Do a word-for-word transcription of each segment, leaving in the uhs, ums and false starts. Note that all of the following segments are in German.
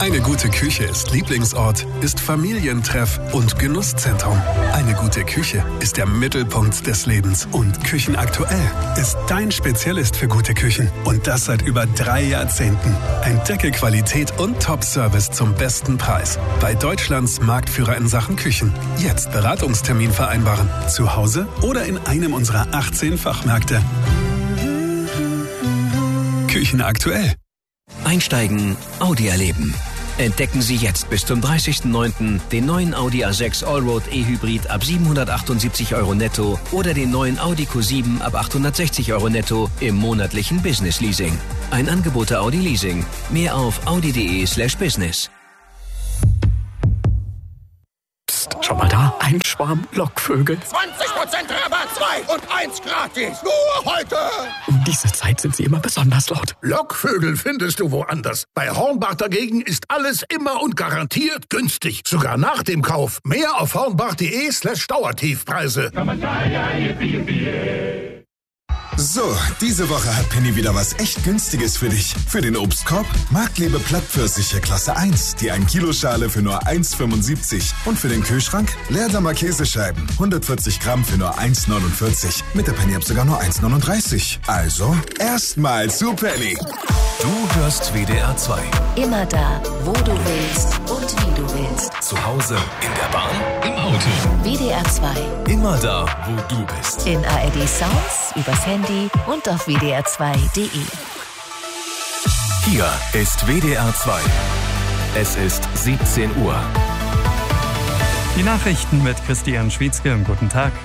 Eine gute Küche ist Lieblingsort, ist Familientreff und Genusszentrum. Eine gute Küche ist der Mittelpunkt des Lebens. Und Küchenaktuell ist dein Spezialist für gute Küchen. Und das seit über drei Jahrzehnten. Entdecke Qualität und Top-Service zum besten Preis. Bei Deutschlands Marktführer in Sachen Küchen. Jetzt Beratungstermin vereinbaren. Zu Hause oder in einem unserer achtzehn Fachmärkte. Küchenaktuell. Einsteigen, Audi erleben. Entdecken Sie jetzt bis zum dreißigsten neunten den neuen Audi A sechs Allroad E-Hybrid ab siebenhundertachtundsiebzig Euro netto oder den neuen Audi Q sieben ab achthundertsechzig Euro netto im monatlichen Business Leasing. Ein Angebot der Audi Leasing. Mehr auf audi.de slash business. Psst, schau mal da, ein Schwarm Lockvögel. zwanzig Prozent Rabatt, zwei und eins gratis. Nur heute. Um diese Zeit sind sie immer besonders laut. Lockvögel findest du woanders. Bei Hornbach dagegen ist alles immer und garantiert günstig. Sogar nach dem Kauf. Mehr auf hornbach.de slash Dauertiefpreise. So, diese Woche hat Penny wieder was echt Günstiges für dich. Für den Obstkorb Marktliebe Plattpfirsiche Klasse eins, die ein Kilo Schale für nur eins fünfundsiebzig. Und für den Kühlschrank Leerdammer Käsescheiben, hundertvierzig Gramm für nur eins neunundvierzig. Mit der Penny-App sogar nur eins neununddreißig. Also, erstmal zu Penny. Du hörst W D R zwei. Immer da, wo du willst und wie du willst. Zu Hause, in der Bahn, im Auto. W D R zwei. Immer da, wo du bist. In A R D Sounds, übers Handy und auf w d r zwei punkt d e. Hier ist W D R zwei. Es ist siebzehn Uhr. Die Nachrichten mit Christian Schwietzke. Guten Tag.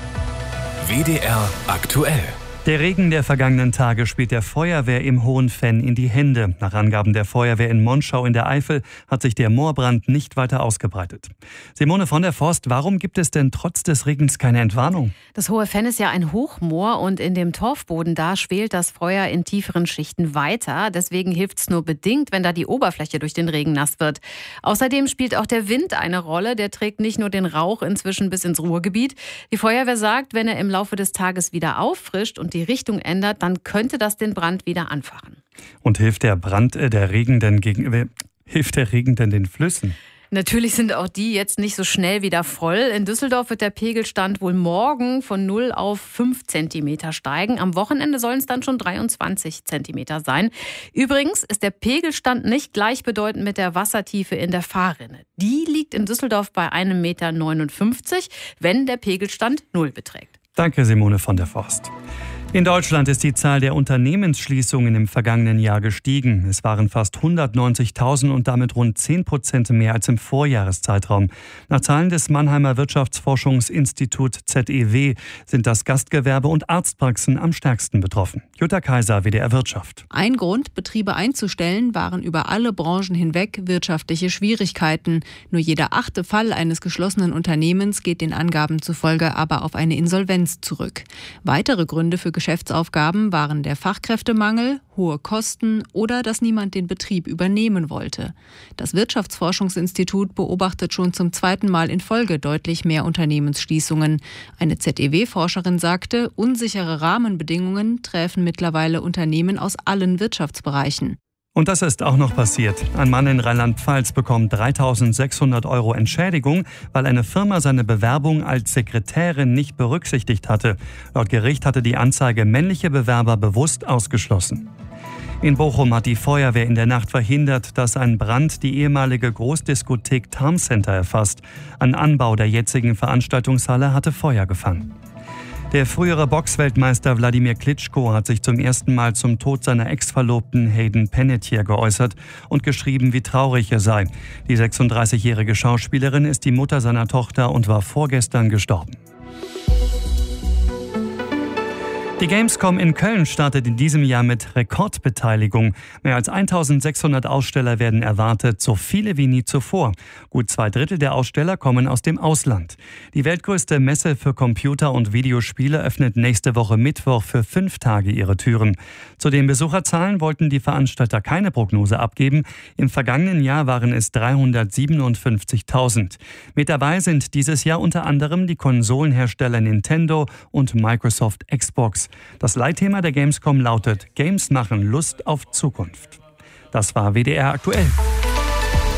W D R aktuell. Der Regen der vergangenen Tage spielt der Feuerwehr im Hohenfenn in die Hände. Nach Angaben der Feuerwehr in Monschau in der Eifel hat sich der Moorbrand nicht weiter ausgebreitet. Simone von der Forst, warum gibt es denn trotz des Regens keine Entwarnung? Das Hohe Fenn ist ja ein Hochmoor und in dem Torfboden da schwelt das Feuer in tieferen Schichten weiter. Deswegen hilft es nur bedingt, wenn da die Oberfläche durch den Regen nass wird. Außerdem spielt auch der Wind eine Rolle. Der trägt nicht nur den Rauch inzwischen bis ins Ruhrgebiet. Die Feuerwehr sagt, wenn er im Laufe des Tages wieder auffrischt und die Richtung ändert, dann könnte das den Brand wieder anfachen. Und hilft der Brand, äh, der Regen denn gegen, äh, hilft der Regen denn den Flüssen? Natürlich sind auch die jetzt nicht so schnell wieder voll. In Düsseldorf wird der Pegelstand wohl morgen von null auf fünf Zentimeter steigen. Am Wochenende sollen es dann schon dreiundzwanzig Zentimeter sein. Übrigens ist der Pegelstand nicht gleichbedeutend mit der Wassertiefe in der Fahrrinne. Die liegt in Düsseldorf bei einem Meter neunundfünfzig, wenn der Pegelstand null beträgt. Danke, Simone von der Forst. In Deutschland ist die Zahl der Unternehmensschließungen im vergangenen Jahr gestiegen. Es waren fast hundertneunzigtausend und damit rund zehn Prozent mehr als im Vorjahreszeitraum. Nach Zahlen des Mannheimer Wirtschaftsforschungsinstitut Z E W sind das Gastgewerbe und Arztpraxen am stärksten betroffen. Jutta Kaiser, W D R Wirtschaft. Ein Grund, Betriebe einzustellen, waren über alle Branchen hinweg wirtschaftliche Schwierigkeiten. Nur jeder achte Fall eines geschlossenen Unternehmens geht den Angaben zufolge aber auf eine Insolvenz zurück. Weitere Gründe für Geschäftsaufgaben waren der Fachkräftemangel, hohe Kosten oder dass niemand den Betrieb übernehmen wollte. Das Wirtschaftsforschungsinstitut beobachtet schon zum zweiten Mal in Folge deutlich mehr Unternehmensschließungen. Eine Z E W-Forscherin sagte, unsichere Rahmenbedingungen treffen mittlerweile Unternehmen aus allen Wirtschaftsbereichen. Und das ist auch noch passiert. Ein Mann in Rheinland-Pfalz bekommt dreitausendsechshundert Euro Entschädigung, weil eine Firma seine Bewerbung als Sekretärin nicht berücksichtigt hatte. Laut Gericht hatte die Anzeige männliche Bewerber bewusst ausgeschlossen. In Bochum hat die Feuerwehr in der Nacht verhindert, dass ein Brand die ehemalige Großdiskothek Tarm Center erfasst. Ein Anbau der jetzigen Veranstaltungshalle hatte Feuer gefangen. Der frühere Boxweltmeister Wladimir Klitschko hat sich zum ersten Mal zum Tod seiner Ex-Verlobten Hayden Panettiere geäußert und geschrieben, wie traurig er sei. Die sechsunddreißigjährige Schauspielerin ist die Mutter seiner Tochter und war vorgestern gestorben. Die Gamescom in Köln startet in diesem Jahr mit Rekordbeteiligung. Mehr als eintausendsechshundert Aussteller werden erwartet, so viele wie nie zuvor. Gut zwei Drittel der Aussteller kommen aus dem Ausland. Die weltgrößte Messe für Computer- und Videospiele öffnet nächste Woche Mittwoch für fünf Tage ihre Türen. Zu den Besucherzahlen wollten die Veranstalter keine Prognose abgeben. Im vergangenen Jahr waren es dreihundertsiebenundfünfzigtausend. Mit dabei sind dieses Jahr unter anderem die Konsolenhersteller Nintendo und Microsoft Xbox. Das Leitthema der Gamescom lautet: Games machen Lust auf Zukunft. Das war W D R aktuell.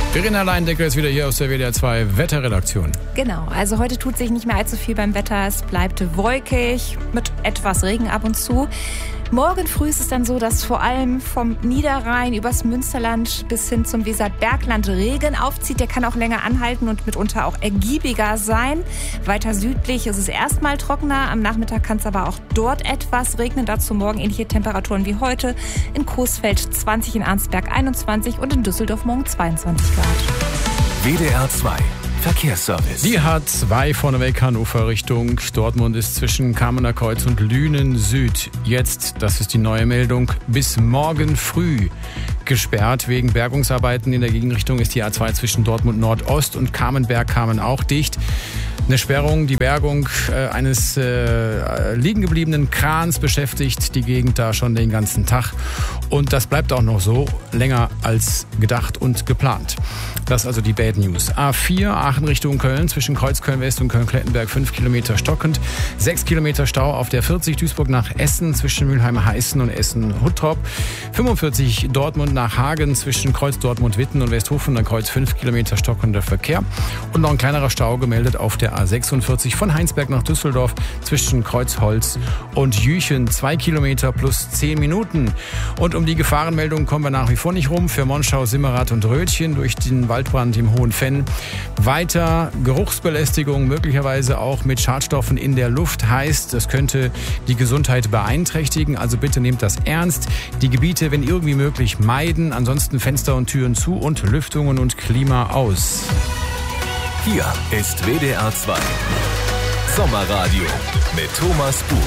Verena Leindecker ist wieder hier aus der W D R zwei Wetterredaktion. Genau, also heute tut sich nicht mehr allzu viel beim Wetter. Es bleibt wolkig mit etwas Regen ab und zu. Morgen früh ist es dann so, dass vor allem vom Niederrhein übers Münsterland bis hin zum Weserbergland Regen aufzieht. Der kann auch länger anhalten und mitunter auch ergiebiger sein. Weiter südlich ist es erstmal trockener. Am Nachmittag kann es aber auch dort etwas regnen. Dazu morgen ähnliche Temperaturen wie heute. In Coesfeld zwanzig, in Arnsberg einundzwanzig und in Düsseldorf morgen zweiundzwanzig Grad. W D R zwei Verkehrsservice. Die H zwei vorneweg Hannover Richtung Dortmund ist zwischen Kamener Kreuz und Lünen Süd jetzt, das ist die neue Meldung, bis morgen früh gesperrt. Wegen Bergungsarbeiten in der Gegenrichtung ist die A zwei zwischen Dortmund Nordost und Kamenberg-Kamen auch dicht. Eine Sperrung, die Bergung äh, eines äh, liegen gebliebenen Krans beschäftigt die Gegend da schon den ganzen Tag. Und das bleibt auch noch so, länger als gedacht und geplant. Das ist also die Bad News. A vier, Aachen Richtung Köln, zwischen Kreuzköln-West und Köln-Klettenberg, fünf Kilometer stockend. sechs Kilometer Stau auf der vierzig, Duisburg nach Essen, zwischen Mülheim-Heißen und Essen-Huttrop. fünfundvierzig, Dortmund nach Hagen, zwischen Kreuz Dortmund-Witten und Westhofen, dann Kreuz fünf Kilometer stockender Verkehr. Und noch ein kleinerer Stau gemeldet auf der A sechsundvierzig von Heinsberg nach Düsseldorf, zwischen Kreuzholz und Jüchen, zwei Kilometer plus zehn Minuten. Und um die Gefahrenmeldung kommen wir nach wie vor nicht rum. Für Monschau, Simmerath und Rötchen durch den Waldbrand im Hohen Fenn. Weiter Geruchsbelästigung, möglicherweise auch mit Schadstoffen in der Luft, heißt, das könnte die Gesundheit beeinträchtigen. Also bitte nehmt das ernst. Die Gebiete, wenn irgendwie möglich, meiden. Ansonsten Fenster und Türen zu und Lüftungen und Klima aus. Hier ist W D R zwei Sommerradio mit Thomas Bub.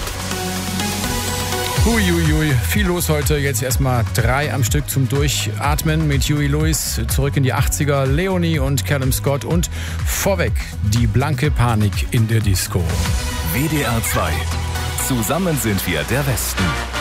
Huiuiui, viel los heute. Jetzt erstmal drei am Stück zum Durchatmen mit Huey Lewis. Zurück in die achtziger, Leonie und Callum Scott. Und vorweg die blanke Panik in der Disco. W D R zwei. Zusammen sind wir der Westen.